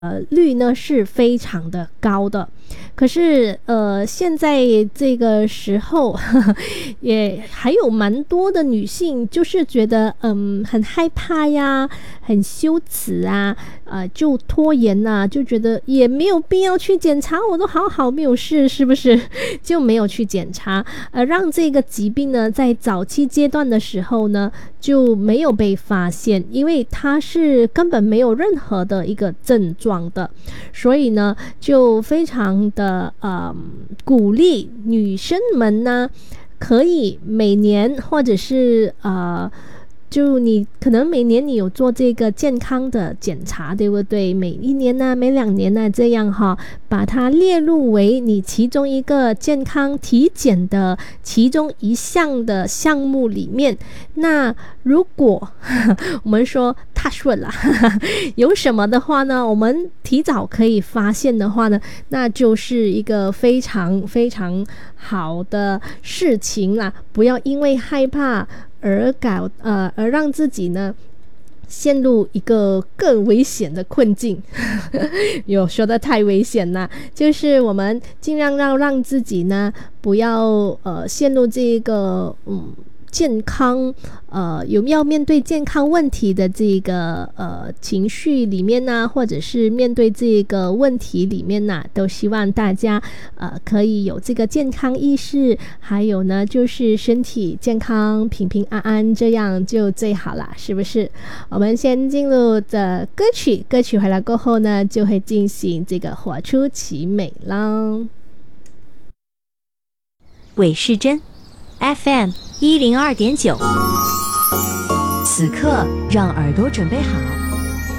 率呢是非常的高的。可是现在这个时候也还有蛮多的女性就是觉得很害怕呀，很羞耻啊，就拖延啊，就觉得也没有必要去检查，我都好没有事，是不是就没有去检查，让这个疾病呢在早期阶段的时候呢就没有被发现，因为它是根本没有任何的一个症状的，所以呢就非常的鼓励女生们呢可以每年或者是就你可能每年你有做这个健康的检查，对不对？每一年啊，每2年啊，这样哈，把它列入为你其中一个健康体检的其中一项的项目里面。那如果我们说touch wood啦，有什么的话呢，我们提早可以发现的话呢，那就是一个非常非常好的事情啦。不要因为害怕而让自己呢陷入一个更危险的困境有说的太危险了，就是我们尽量让自己呢不要陷入这个健康有要面对健康问题的这个情绪里面呢，或者是面对这个问题里面呢，都希望大家可以有这个健康意识，还有呢就是身体健康平平安安，这样就最好了，是不是？我们先进入的歌曲回来过后呢，就会进行这个活出奇美啦。 韦世珍 FM102.9，此刻让耳朵准备好，